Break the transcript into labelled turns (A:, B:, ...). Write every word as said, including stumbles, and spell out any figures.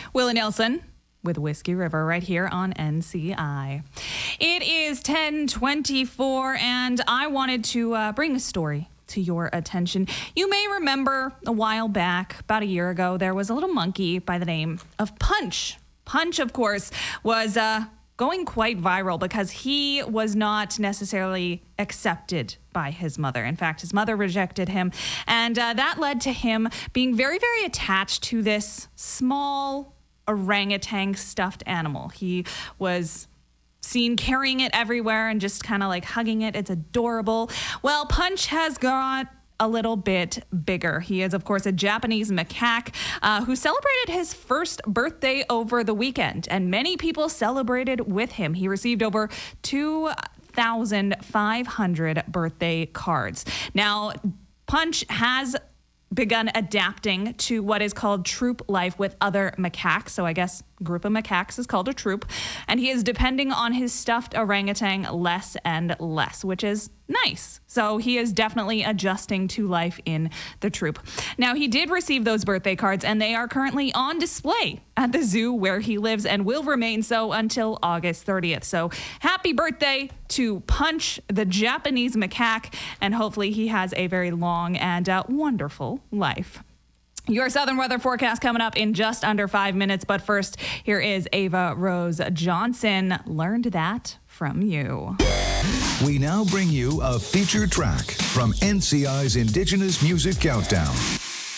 A: Willie Nelson with Whiskey River right here on N C I. It is ten twenty-four, and I wanted to uh, bring a story to your attention. You may remember a while back, about a year ago, there was a little monkey by the name of Punch. Punch, of course, was uh, going quite viral because he was not necessarily accepted by his mother. In fact, his mother rejected him, and uh, that led to him being very, very attached to this small orangutan stuffed animal. He was seen carrying it everywhere and just kind of like hugging it. It's adorable. Well, Punch has got a little bit bigger. He is, of course, a Japanese macaque uh, who celebrated his first birthday over the weekend, and many people celebrated with him. He received over two thousand five hundred birthday cards. Now, Punch has begun adapting to what is called troop life with other macaques. So I guess group of macaques is called a troop. And he is depending on his stuffed orangutan less and less, which is nice. So he is definitely adjusting to life in the troop. Now, he did receive those birthday cards, and they are currently on display at the zoo where he lives and will remain so until August thirtieth. So happy birthday to Punch, the Japanese macaque, and hopefully he has a very long and uh, wonderful life. Your Southern weather forecast coming up in just under five minutes. But first, here is Ava Rose Johnson. Learned that from you.
B: We now bring you a feature track from N C I's Indigenous Music Countdown.